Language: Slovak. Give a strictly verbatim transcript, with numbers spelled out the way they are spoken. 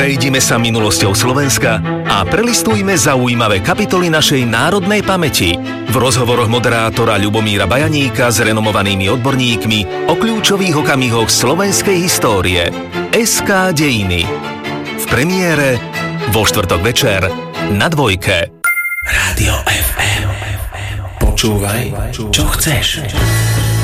Prejdime sa minulosťou Slovenska a prelistujme zaujímavé kapitoly našej národnej pamäti. V rozhovoroch moderátora Ľubomíra Bajaníka s renomovanými odborníkmi o kľúčových okamihoch slovenskej histórie. es ká Dejiny. V premiére vo štvrtok večer na Dvojke. Rádio ef em. Počúvaj, čo chceš.